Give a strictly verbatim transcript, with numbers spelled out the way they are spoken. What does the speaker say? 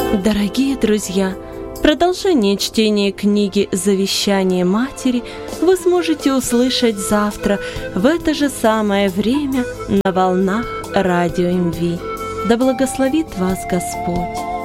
Дорогие друзья, продолжение чтения книги «Завещание матери» вы сможете услышать завтра в это же самое время на волнах Радио МВ. Да благословит вас Господь!